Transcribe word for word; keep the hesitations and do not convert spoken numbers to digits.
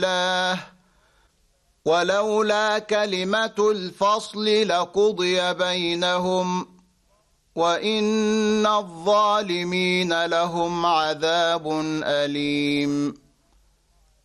الله ولولا كلمة الفصل لقضي بينهم وإن الظالمين لهم عذاب أليم